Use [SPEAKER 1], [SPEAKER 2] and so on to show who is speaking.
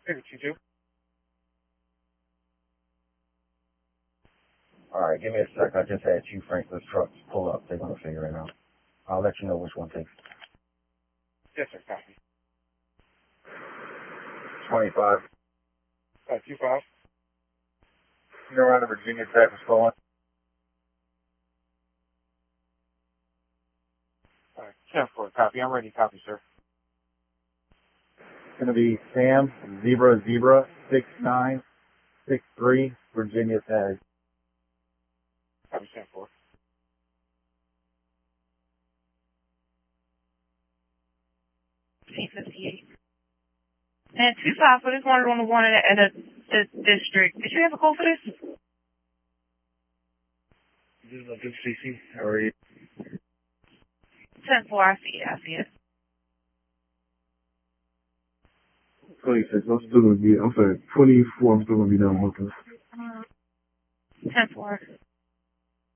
[SPEAKER 1] Maybe 2-2.
[SPEAKER 2] Alright, give me a sec. I just had two Franklin's trucks pull up. They're going to figure it out. I'll let you know which one takes.
[SPEAKER 1] Yes, sir. Copy.
[SPEAKER 2] 25.
[SPEAKER 1] 2-5.
[SPEAKER 2] You know around the Virginia Tech was going?
[SPEAKER 1] Alright, 10-4. Copy. I'm ready. Copy, sir.
[SPEAKER 2] It's going to be Sam, Zebra, 6963, Virginia Tech.
[SPEAKER 1] Copy, 10-4.
[SPEAKER 3] C-58. And 2-5 for this one on the one in the district. Did you have a call for this?
[SPEAKER 2] This is a good CC. How are you?
[SPEAKER 3] 10-4, I see it.
[SPEAKER 4] I'm still gonna be, I'm sorry, 24, I'm still gonna be down with this.
[SPEAKER 3] 10-4.